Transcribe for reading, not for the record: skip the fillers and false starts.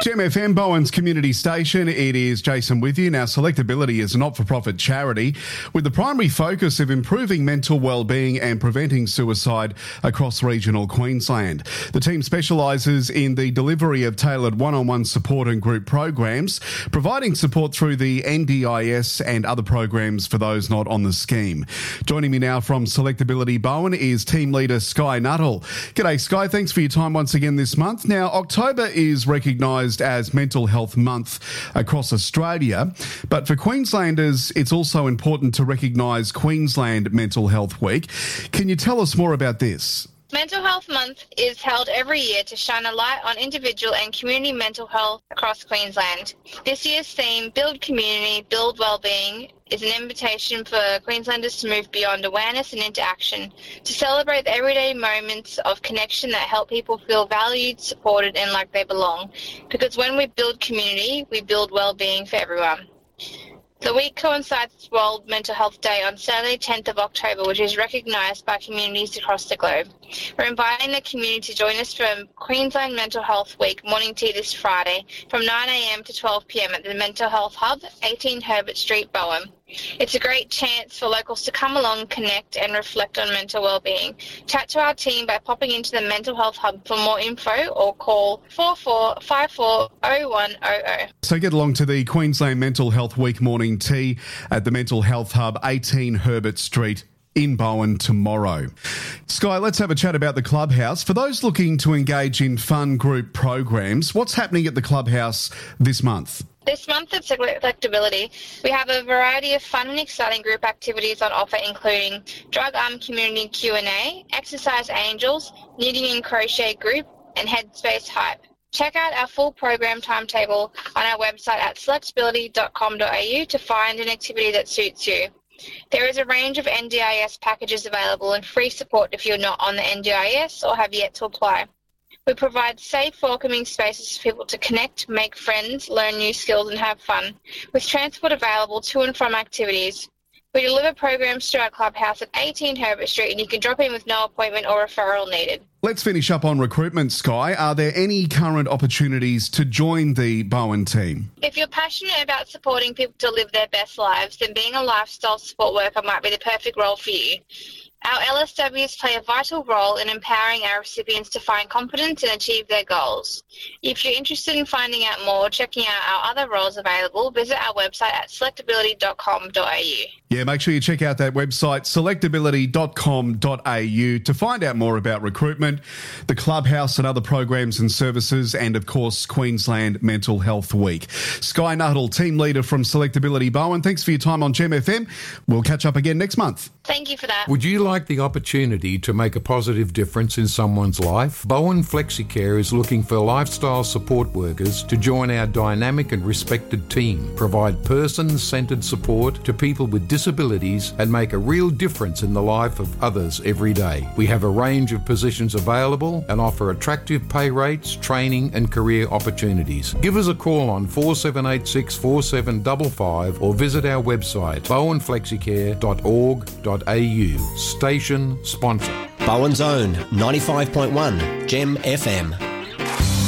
Gem FM, Bowen's community station. It is Jason with you. Now, Selectability is a not-for-profit charity with the primary focus of improving mental well-being and preventing suicide across regional Queensland. The team specialises in the delivery of tailored one-on-one support and group programs, providing support through the NDIS and other programs for those not on the scheme. Joining me now from Selectability Bowen is team leader Sky Nuttall. G'day, Sky. Thanks for your time once again this month. Now, October is recognised as Mental Health Month across Australia, but for Queenslanders, it's also important to recognise Queensland Mental Health Week. Can you tell us more about this? Mental Health Month is held every year to shine a light on individual and community mental health across Queensland. This year's theme, Build Community, Build Wellbeing, is an invitation for Queenslanders to move beyond awareness and into action, to celebrate the everyday moments of connection that help people feel valued, supported and like they belong. Because when we build community, we build wellbeing for everyone. The week coincides with World Mental Health Day on Saturday, 10th of October, which is recognised by communities across the globe. We're inviting the community to join us for Queensland Mental Health Week morning tea this Friday from 9am to 12pm at the Mental Health Hub, 18 Herbert Street, Bowen. It's a great chance for locals to come along, connect and reflect on mental wellbeing. Chat to our team by popping into the Mental Health Hub for more info or call 44540100. So get along to the Queensland Mental Health Week morning tea at the Mental Health Hub, 18 Herbert Street in Bowen tomorrow. Sky, let's have a chat about the Clubhouse. For those looking to engage in fun group programs, what's happening at the Clubhouse this month? This month at Selectability, we have a variety of fun and exciting group activities on offer, including Drug Arm Community Q&A, Exercise Angels, Knitting and Crochet Group, and Headspace Hype. Check out our full program timetable on our website at selectability.com.au to find an activity that suits you. There is a range of NDIS packages available and free support if you're not on the NDIS or have yet to apply. We provide safe, welcoming spaces for people to connect, make friends, learn new skills and have fun, with transport available to and from activities. We deliver programs to our clubhouse at 18 Herbert Street and you can drop in with no appointment or referral needed. Let's finish up on recruitment, Sky. Are there any current opportunities to join the Bowen team? If you're passionate about supporting people to live their best lives, then being a lifestyle support worker might be the perfect role for you. Our LSWs play a vital role in empowering our recipients to find confidence and achieve their goals. If you're interested in finding out more or checking out our other roles available, visit our website at selectability.com.au. Yeah, make sure you check out that website, selectability.com.au, to find out more about recruitment, the Clubhouse and other programs and services, and of course, Queensland Mental Health Week. Sky Nuttall, team leader from Selectability Bowen, thanks for your time on Gem FM. We'll catch up again next month. Thank you for that. Would you like the opportunity to make a positive difference in someone's life? Bowen FlexiCare is looking for lifestyle support workers to join our dynamic and respected team, provide person-centred support to people with disabilities and make a real difference in the life of others every day. We have a range of positions available and offer attractive pay rates, training and career opportunities. Give us a call on 4786 4755 or visit our website bowenflexicare.org.au. Station sponsor. Bowen's Own 95.1 Gem FM.